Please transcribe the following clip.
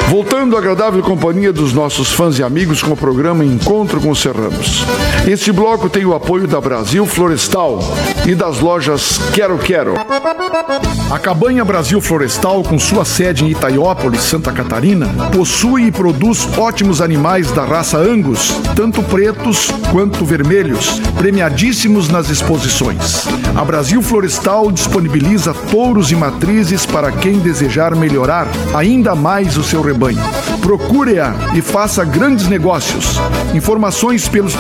Voltando à agradável companhia dos nossos fãs e amigos com o programa Encontro com os Serranos. Este bloco tem o apoio da Brasil Florestal e das lojas Quero Quero. A Cabanha Brasil Florestal, com sua sede em Itaiópolis, Santa Catarina, possui e produz ótimos animais da raça Angus, tanto pretos quanto vermelhos, premiadíssimos nas exposições. A Brasil Florestal disponibiliza touros e matrizes para quem desejar melhorar ainda mais o seu rebanho. Procure-a e faça grandes negócios. Informações pelos